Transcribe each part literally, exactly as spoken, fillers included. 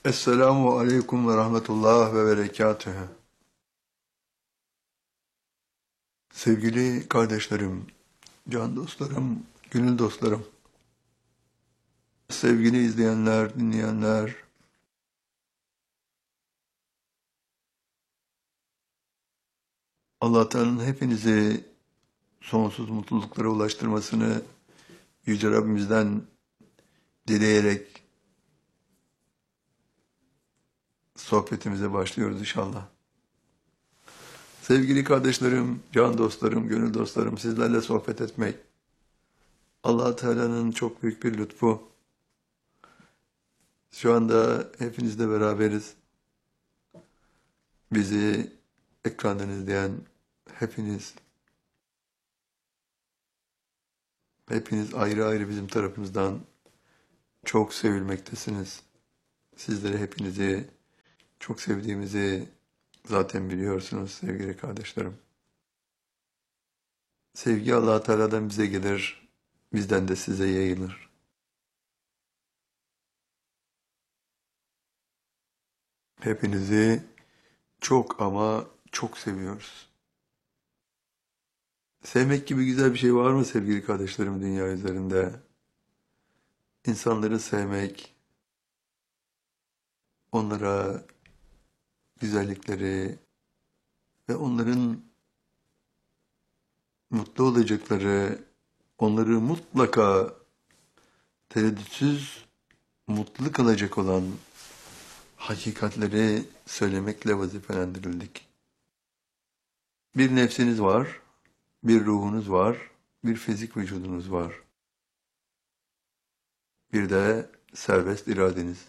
Esselamu aleyküm ve rahmetullah ve berekatühü. Sevgili kardeşlerim, can dostlarım, gönül dostlarım, sevgili izleyenler, dinleyenler, Allah Teala'nın hepinizi sonsuz mutluluklara ulaştırmasını Yüce Rabbimizden dileyerek sohbetimize başlıyoruz inşallah. Sevgili kardeşlerim, can dostlarım, gönül dostlarım, sizlerle sohbet etmek Allah Teala'nın çok büyük bir lütfu. Şu anda hepinizle beraberiz. Bizi ekrandan izleyen hepiniz, hepiniz ayrı ayrı bizim tarafımızdan çok sevilmektesiniz. Sizleri hepinizi çok sevdiğimizi zaten biliyorsunuz sevgili kardeşlerim. Sevgi Allah Teala'dan bize gelir, bizden de size yayılır. Hepinizi çok ama çok seviyoruz. Sevmek gibi güzel bir şey var mı sevgili kardeşlerim dünya üzerinde? İnsanları sevmek, onlara güzellikleri ve onların mutlu olacakları, onları mutlaka tereddütsüz mutlu kılacak olan hakikatleri söylemekle vazifelendirildik. Bir nefsiniz var, bir ruhunuz var, bir fizik vücudunuz var. Bir de serbest iradeniz.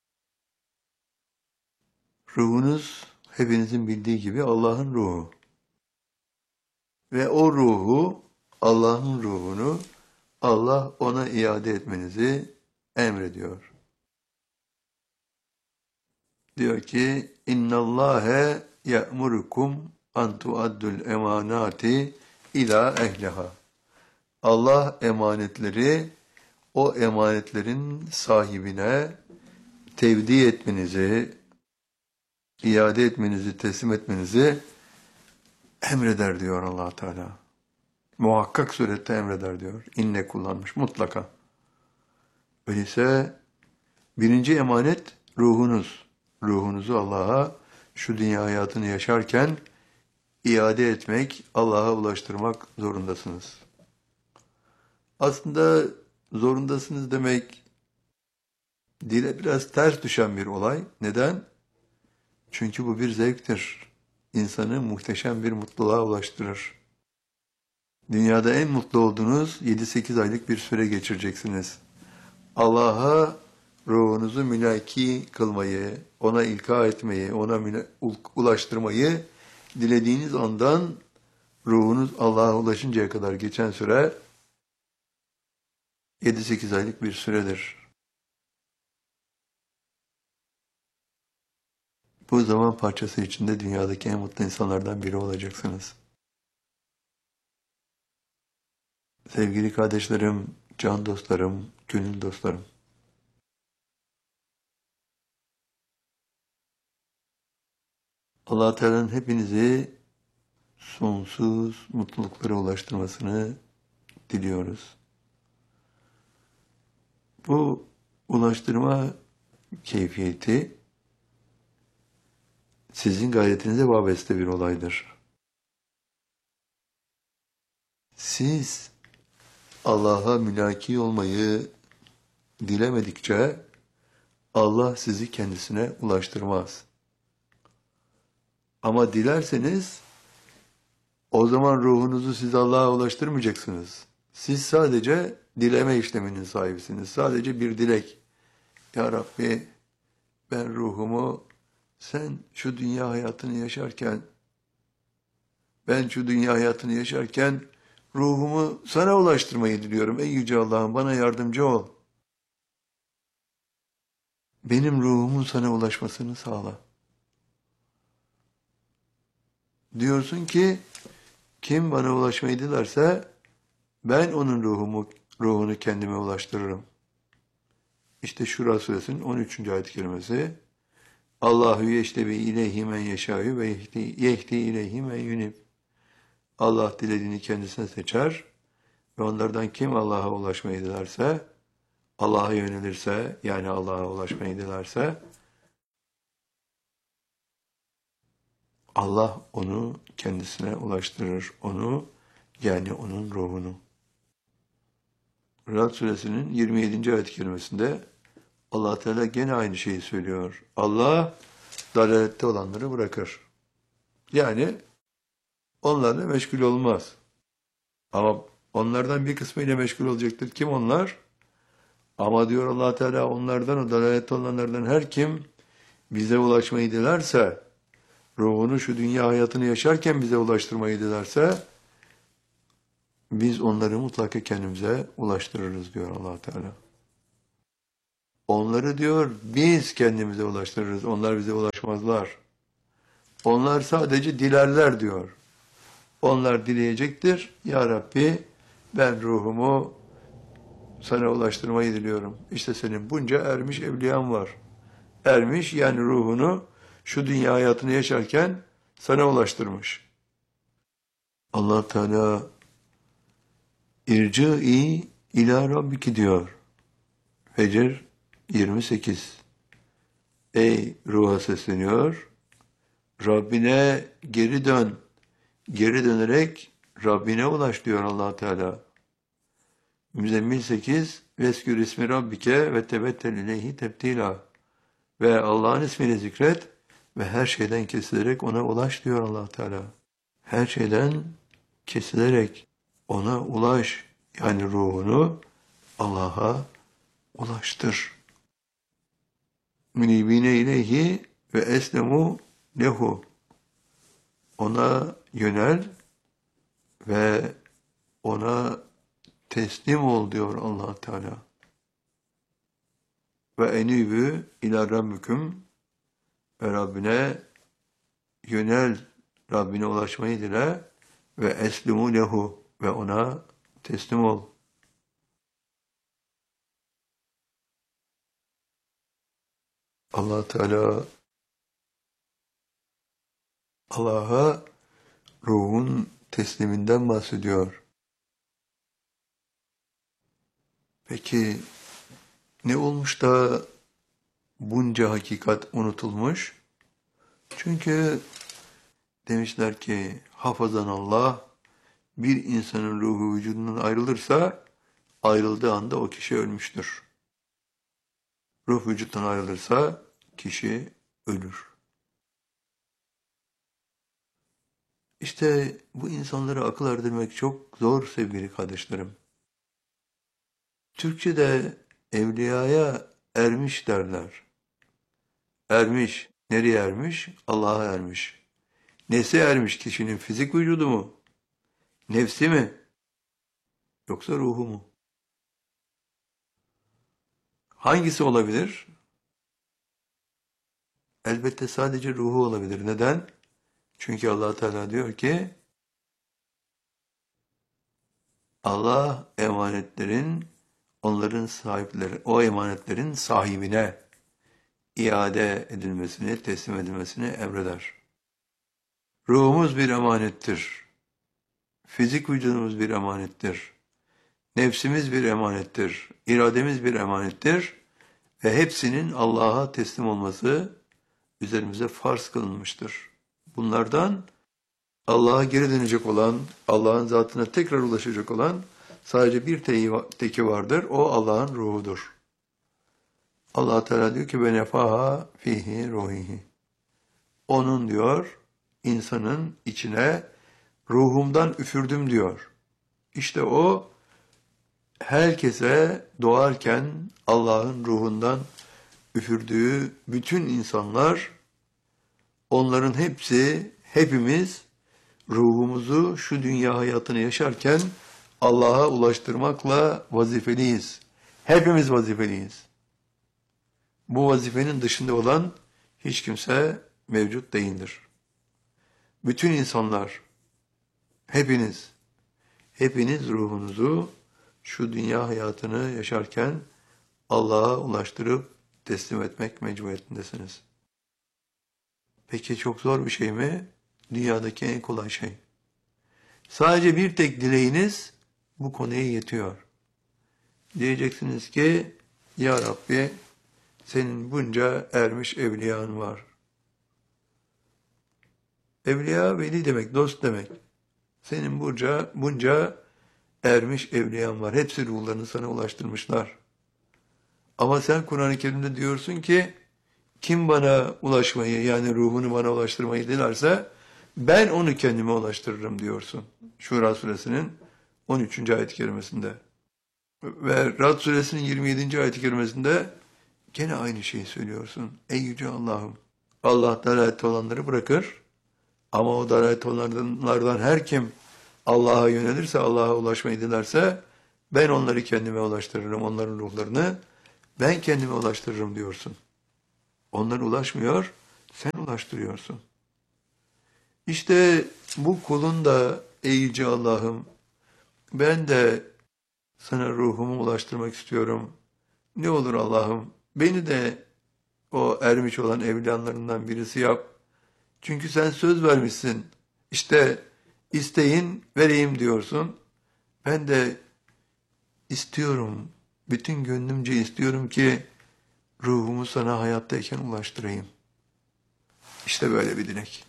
Ruhunuz hepinizin bildiği gibi Allah'ın ruhu. Ve o ruhu, Allah'ın ruhunu Allah ona iade etmenizi emrediyor. Diyor ki İnna Allahe ya'murukum an tuaddul emanati ila ehliha. Allah emanetleri o emanetlerin sahibine tevdi etmenizi, iade etmenizi, teslim etmenizi emreder diyor Allah Teala. Muhakkak surette emreder diyor. İnne kullanmış mutlaka. Öyleyse birinci emanet ruhunuz. Ruhunuzu Allah'a şu dünya hayatını yaşarken iade etmek, Allah'a ulaştırmak zorundasınız. Aslında zorundasınız demek dile biraz ters düşen bir olay. Neden? Çünkü bu bir zevktir. İnsanı muhteşem bir mutluluğa ulaştırır. Dünyada en mutlu olduğunuz yedi sekiz aylık bir süre geçireceksiniz. Allah'a ruhunuzu mülaki kılmayı, ona ilka etmeyi, ona ulaştırmayı dilediğiniz andan ruhunuz Allah'a ulaşıncaya kadar geçen süre yedi sekiz aylık bir süredir. Bu zaman parçası içinde dünyadaki en mutlu insanlardan biri olacaksınız. Sevgili kardeşlerim, can dostlarım, gönül dostlarım. Allah Teala'nın hepinizi sonsuz mutluluklara ulaştırmasını diliyoruz. Bu ulaştırma keyfiyeti sizin gayretinize vabeste bir olaydır. Siz Allah'a mülaki olmayı dilemedikçe Allah sizi kendisine ulaştırmaz. Ama dilerseniz o zaman ruhunuzu siz Allah'a ulaştırmayacaksınız. Siz sadece dileme işleminin sahibisiniz. Sadece bir dilek. Ya Rabbi ben ruhumu sen şu dünya hayatını yaşarken ben şu dünya hayatını yaşarken ruhumu sana ulaştırmayı diliyorum. Ey Yüce Allah'ım bana yardımcı ol. Benim ruhumun sana ulaşmasını sağla. Diyorsun ki kim bana ulaşmayı dilerse ben onun ruhumu, ruhunu kendime ulaştırırım. İşte Şura suresinin on üçüncü ayet-i kerimesi. Allahu yeştebi ileyhi men yeşâ'yu ve yehdi, yehdi ileyhi men yunib. Allah dilediğini kendisine seçer ve onlardan kim Allah'a ulaşmayı dilerse, Allah'a yönelirse, yani Allah'a ulaşmayı dilerse, Allah onu kendisine ulaştırır. Onu, yani onun ruhunu. Ra'd suresinin yirmi yedinci ayet-i kerimesinde Allah Teala gene aynı şeyi söylüyor. Allah dalalette olanları bırakır. Yani onlarla meşgul olmaz. Ama onlardan bir kısmıyla meşgul olacaktır. Kim onlar? Ama diyor Allah Teala, onlardan, o dalalette olanlardan her kim bize ulaşmayı dilerse, ruhunu şu dünya hayatını yaşarken bize ulaştırmayı dilerse, biz onları mutlaka kendimize ulaştırırız diyor Allah Teala. Onları diyor biz kendimize ulaştırırız. Onlar bize ulaşmazlar. Onlar sadece dilerler diyor. Onlar dileyecektir. Ya Rabbi, ben ruhumu sana ulaştırmayı diliyorum. İşte senin bunca ermiş evliyan var. Ermiş, yani ruhunu şu dünya hayatını yaşarken sana ulaştırmış. Allah Teala İrci'i ila Rabbiki diyor. Fecr yirmi sekiz. Ey ruha sesleniyor. Rabbine geri dön. Geri dönerek Rabbine ulaş diyor Allah Teala. Müzzemmil sekiz. Veskür ismi Rabbike ve tebettel ileyhi tebtila. Ve Allah'ın ismini zikret ve her şeyden kesilerek ona ulaş diyor Allah Teala. Her şeyden kesilerek ona ulaş, yani ruhunu Allah'a ulaştır. Münibine ileyhi ve eslemu lehu. Ona yönel ve ona teslim ol diyor Allah Teala. Ve enibü ila rabbiküm, ve Rabbine yönel, Rabbine ulaşmayı dile ve eslimu lehu, ve ona teslim ol. Allah Teala Allah'a ruhun tesliminden bahsediyor. Peki ne olmuş da bunca hakikat unutulmuş? Çünkü demişler ki hafazan Allah, bir insanın ruhu vücudundan ayrılırsa ayrıldığı anda o kişi ölmüştür. Ruh vücuttan ayrılırsa kişi ölür. İşte bu insanlara akıl erdirmek çok zor sevgili kardeşlerim. Türkçe'de evliyaya ermiş derler. Ermiş. Nereye ermiş? Allah'a ermiş. Nesi ermiş kişinin? Fizik vücudu mu? Nefsi mi? Yoksa ruhu mu? Hangisi olabilir? Elbette sadece ruhu olabilir. Neden? Çünkü Allah Teala diyor ki Allah emanetlerin, onların sahipleri, o emanetlerin sahibine iade edilmesini, teslim edilmesini emreder. Ruhumuz bir emanettir. Fizik vücudumuz bir emanettir. Nefsimiz bir emanettir. İrademiz bir emanettir. Ve hepsinin Allah'a teslim olması üzerimize farz kılınmıştır. Bunlardan Allah'a geri dönecek olan, Allah'ın zatına tekrar ulaşacak olan sadece bir teki vardır. O Allah'ın ruhudur. Allah Teala diyor ki ben nefaha fihi ruhihi. Onun diyor insanın içine ruhumdan üfürdüm diyor. İşte o herkese doğarken Allah'ın ruhundan üfürdüğü bütün insanlar, onların hepsi, hepimiz ruhumuzu şu dünya hayatını yaşarken Allah'a ulaştırmakla vazifeliyiz. Hepimiz vazifeliyiz. Bu vazifenin dışında olan hiç kimse mevcut değildir. Bütün insanlar, hepiniz, hepiniz ruhunuzu şu dünya hayatını yaşarken Allah'a ulaştırıp teslim etmek mecburiyetindesiniz. Peki çok zor bir şey mi? Dünyadaki en kolay şey. Sadece bir tek dileğiniz bu konuya yetiyor. Diyeceksiniz ki, Ya Rabbi, senin bunca ermiş evliyan var. Evliya veli demek, dost demek. Senin bunca, bunca ermiş evliyan var. Hepsi ruhlarını sana ulaştırmışlar. Ama sen Kur'an-ı Kerim'de diyorsun ki, kim bana ulaşmayı, yani ruhunu bana ulaştırmayı dilerse, ben onu kendime ulaştırırım diyorsun. Şura suresinin on üçüncü ayet-i kerimesinde. Ve Rad suresinin yirmi yedinci ayet-i kerimesinde gene aynı şeyi söylüyorsun. Ey yüce Allah'ım, Allah dalalette olanları bırakır ama o dalalette olanlardan her kim Allah'a yönelirse, Allah'a ulaşmayı dilerse ben onları kendime ulaştırırım, onların ruhlarını ben kendime ulaştırırım diyorsun. Onlar ulaşmıyor, sen ulaştırıyorsun. İşte bu kulun da ey yüce Allah'ım, ben de sana ruhumu ulaştırmak istiyorum. Ne olur Allah'ım, beni de o ermiş olan evliyanlarından birisi yap. Çünkü sen söz vermişsin. İşte isteyin vereyim diyorsun. Ben de istiyorum, bütün gönlümce istiyorum ki ruhumu sana hayattayken ulaştırayım. İşte böyle bir dilek.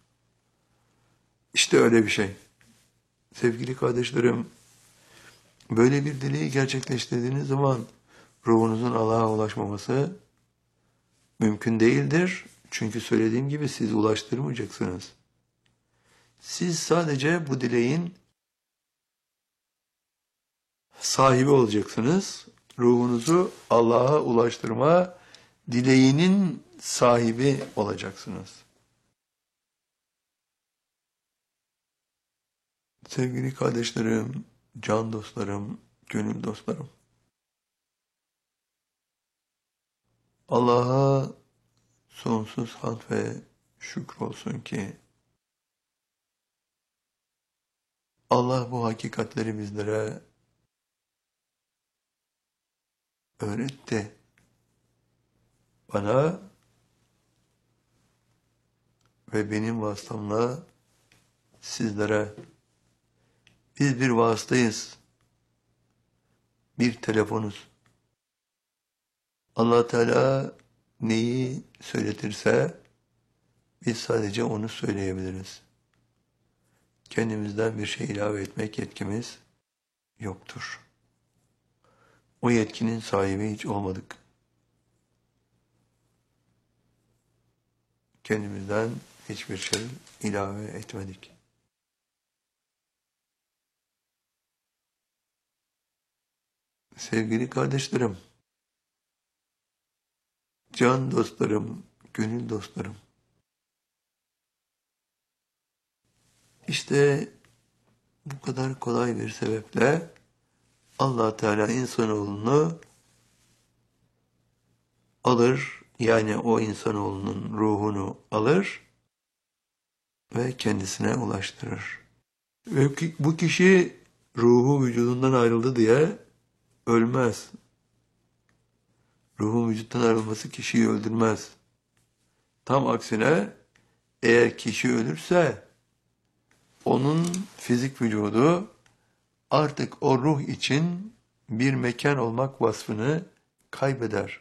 İşte öyle bir şey. Sevgili kardeşlerim, böyle bir dileği gerçekleştirdiğiniz zaman ruhunuzun Allah'a ulaşmaması mümkün değildir. Çünkü söylediğim gibi siz ulaştırmayacaksınız. Siz sadece bu dileğin sahibi olacaksınız. Ruhunuzu Allah'a ulaştırma dileğinin sahibi olacaksınız. Sevgili kardeşlerim, can dostlarım, gönül dostlarım. Allah'a sonsuz hamd ve şükür olsun ki Allah bu hakikatleri bizlere öğretti. Bana ve benim vasıtamla sizlere. Biz bir vasıtayız. Bir telefonuz. Allah Teala neyi söyletirse biz sadece onu söyleyebiliriz. Kendimizden bir şey ilave etmek yetkimiz yoktur. O yetkinin sahibi hiç olmadık. Kendimizden hiçbir şey ilave etmedik. Sevgili kardeşlerim, can dostlarım, gönül dostlarım. İşte bu kadar kolay bir sebeple Allah Teala insanoğlunu alır, yani o insanoğlunun ruhunu alır ve kendisine ulaştırır. Ve bu kişi ruhu vücudundan ayrıldı diye ölmez. Ruhun vücuttan ayrılması kişiyi öldürmez. Tam aksine eğer kişi ölürse onun fizik vücudu artık o ruh için bir mekan olmak vasfını kaybeder.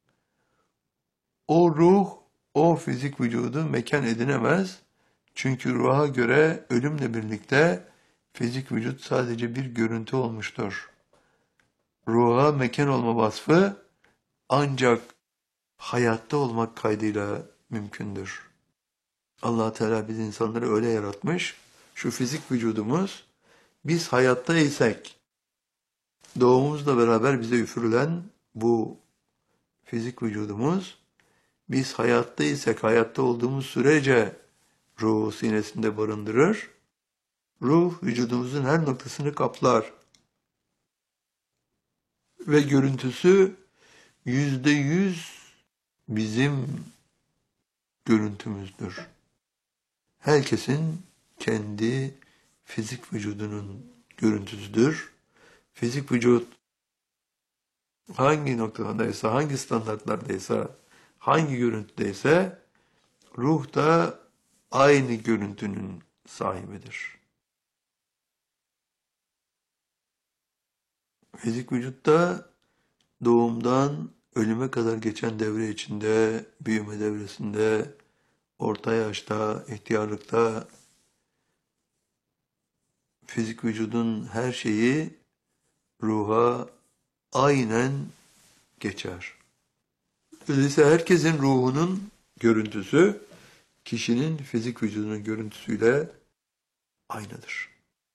O ruh, o fizik vücudu mekan edinemez. Çünkü ruha göre ölümle birlikte fizik vücut sadece bir görüntü olmuştur. Ruha mekan olma vasfı ancak hayatta olmak kaydıyla mümkündür. Allah Teala biz insanları öyle yaratmış. Şu fizik vücudumuz, biz hayattaysak, doğumumuzla beraber bize üfürülen bu fizik vücudumuz, biz hayattaysak, hayatta olduğumuz sürece ruhu sinesinde barındırır. Ruh vücudumuzun her noktasını kaplar. Ve görüntüsü yüzde yüz bizim görüntümüzdür. Herkesin kendi fizik vücudunun görüntüsüdür. Fizik vücut hangi noktadaysa, hangi standartlardaysa, hangi görüntüdeyse ruh da aynı görüntünün sahibidir. Fizik vücutta doğumdan ölüme kadar geçen devre içinde, büyüme devresinde, orta yaşta, ihtiyarlıkta fizik vücudun her şeyi ruha aynen geçer. Öyleyse herkesin ruhunun görüntüsü kişinin fizik vücudunun görüntüsüyle aynıdır.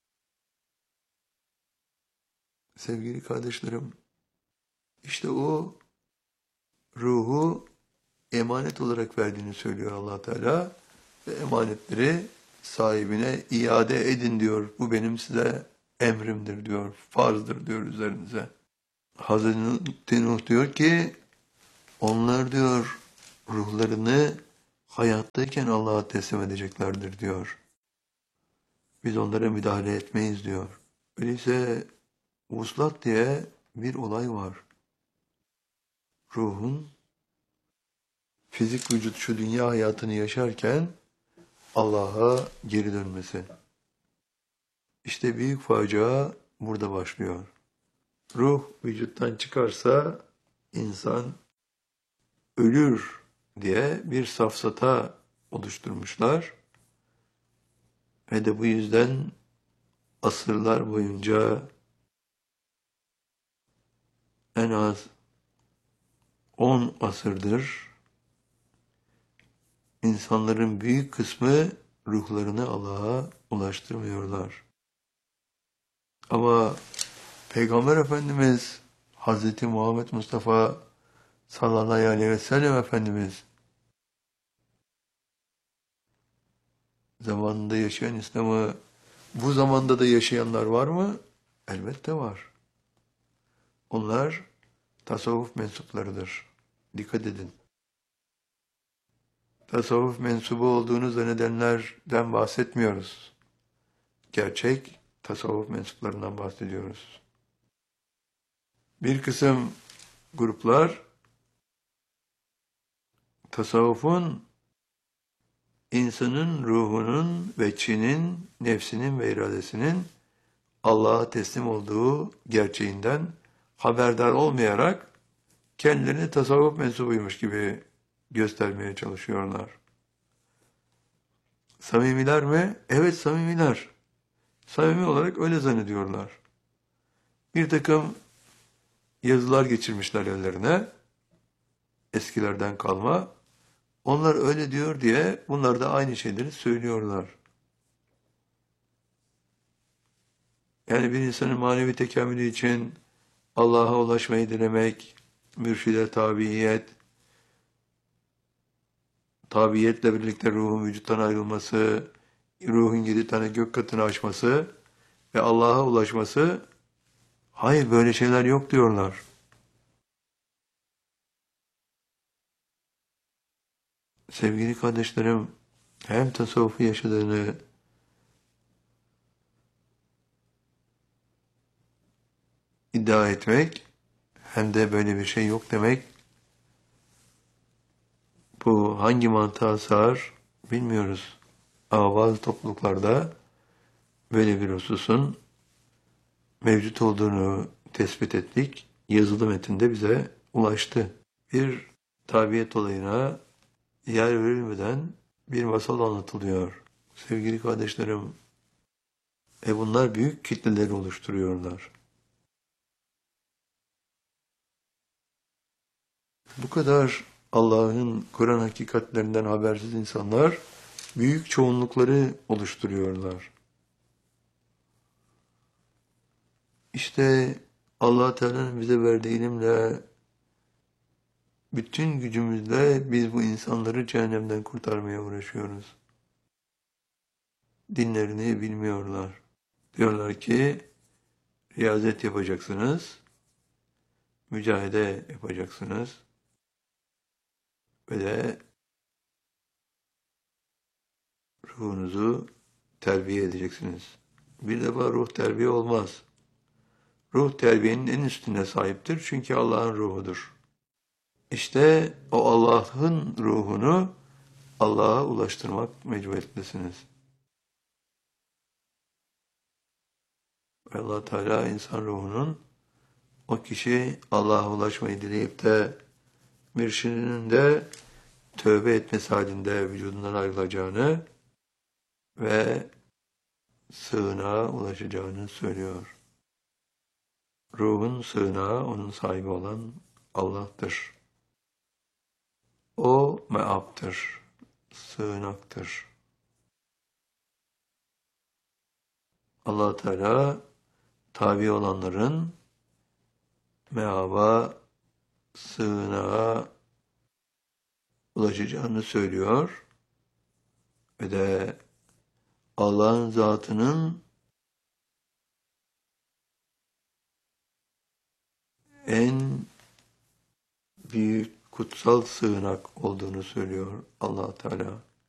Sevgili kardeşlerim, işte o ruhu emanet olarak verdiğini söylüyor Allah Teala ve emanetleri sahibine iade edin diyor. Bu benim size emrimdir diyor, farzdır diyor üzerinize. Hazreti Nuh diyor ki onlar diyor ruhlarını hayattayken Allah'a teslim edeceklerdir diyor. Biz onlara müdahale etmeyiz diyor. Öyleyse vuslat diye bir olay var. Ruhun fizik vücut şu dünya hayatını yaşarken Allah'a geri dönmesi. İşte büyük facia burada başlıyor. Ruh vücuttan çıkarsa insan ölür diye bir safsata oluşturmuşlar. Ve de bu yüzden asırlar boyunca en az on asırdır insanların büyük kısmı ruhlarını Allah'a ulaştırmıyorlar. Ama Peygamber Efendimiz Hazreti Muhammed Mustafa sallallahu aleyhi ve sellem Efendimiz zamanında yaşayan İslam'ı bu zamanda da yaşayanlar var mı? Elbette var. Onlar tasavvuf mensuplarıdır. Dikkat edin. Tasavvuf mensubu olduğunu zannedenlerden bahsetmiyoruz. Gerçek tasavvuf mensuplarından bahsediyoruz. Bir kısım gruplar tasavvufun insanın ruhunun ve çinin, nefsinin ve iradesinin Allah'a teslim olduğu gerçeğinden haberdar olmayarak kendilerini tasavvuf mensubuymuş gibi göstermeye çalışıyorlar. Samimiler mi? Evet, samimiler. Samimi olarak öyle zannediyorlar. Bir takım yazılar geçirmişler ellerine, eskilerden kalma. Onlar öyle diyor diye bunlar da aynı şeyleri söylüyorlar. Yani bir insanın manevi tekamülü için Allah'a ulaşmayı dilemek, mürşide tabiyet, tabiyetle birlikte ruhun vücuttan ayrılması, ruhun yedi tane gök katını aşması ve Allah'a ulaşması, hayır böyle şeyler yok diyorlar. Sevgili kardeşlerim, hem tasavvufu yaşadığını iddia etmek, hem de böyle bir şey yok demek, bu hangi mantığa sığar bilmiyoruz. Ama bazı topluluklarda böyle bir hususun mevcut olduğunu tespit ettik. Yazılı metinde bize ulaştı. Bir tabiyet olayına yer verilmeden bir masal anlatılıyor. Sevgili kardeşlerim, e bunlar büyük kitleleri oluşturuyorlar. Bu kadar Allah'ın Kur'an hakikatlerinden habersiz insanlar büyük çoğunlukları oluşturuyorlar. İşte Allah Teala'nın bize verdiği ilimle, bütün gücümüzle biz bu insanları cehennemden kurtarmaya uğraşıyoruz. Dinlerini bilmiyorlar. Diyorlar ki riyazet yapacaksınız, mücahede yapacaksınız ve de ruhunuzu terbiye edeceksiniz. Bir defa ruh terbiye olmaz. Ruh terbiyenin en üstüne sahiptir çünkü Allah'ın ruhudur. İşte o Allah'ın ruhunu Allah'a ulaştırmak mecburiyetlisiniz. Ve Allah Teala insan ruhunun o kişi Allah'a ulaşmayı dileyip de mürşidinin de tövbe etmesi halinde vücudundan ayrılacağını ve sığınağa ulaşacağını söylüyor. Ruhun sığınağı onun sahibi olan Allah'tır. O meaptır, sığınaktır. Allah Teala tabi olanların meaba, sığınağa ulaşacağını söylüyor ve de Allah'ın zatının en büyük kutsal sığınak olduğunu söylüyor Allah Teala.